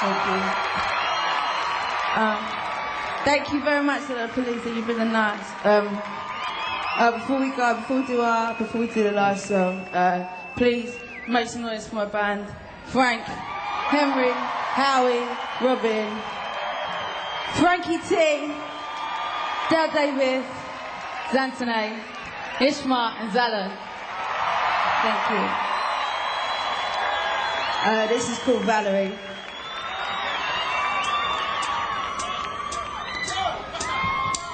Thank you. Thank you very much to the police. You've been nice. Before we do the last song, please make some noise for my band: Frank, Henry, Howie, Robin, Frankie T, Dale Davis, Zantane, Ishma, and Zala. Thank you. This is called Valerie.